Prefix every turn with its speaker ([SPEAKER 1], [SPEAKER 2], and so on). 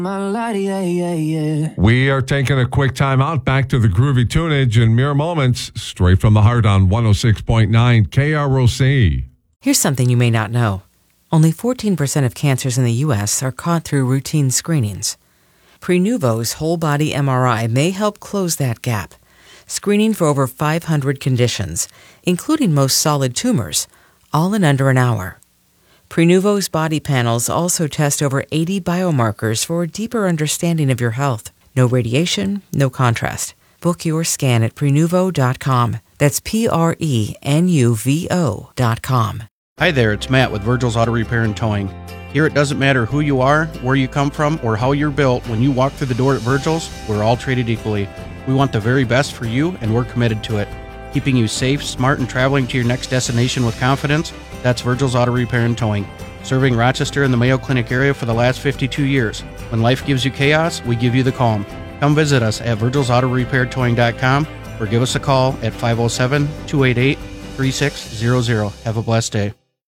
[SPEAKER 1] We are taking a quick time out. Back to the groovy tunage in mere moments, straight from the heart on 106.9 KROC.
[SPEAKER 2] Here's something you may not know. Only 14% of cancers in the U.S. are caught through routine screenings. Prenuvo's whole-body MRI may help close that gap, screening for over 500 conditions, including most solid tumors, all in under an hour. Prenuvo's body panels also test over 80 biomarkers for a deeper understanding of your health. No radiation, no contrast. Book your scan at Prenuvo.com. That's Prenuvo.com.
[SPEAKER 3] Hi there, it's Matt with Virgil's Auto Repair and Towing. Here it doesn't matter who you are, where you come from, or how you're built. When you walk through the door at Virgil's, we're all treated equally. We want the very best for you, and we're committed to it. Keeping you safe, smart, and traveling to your next destination with confidence, that's Virgil's Auto Repair and Towing. Serving Rochester and the Mayo Clinic area for the last 52 years. When life gives you chaos, we give you the calm. Come visit us at virgilsautorepairtowing.com or give us a call at 507-288-3600. Have a blessed day.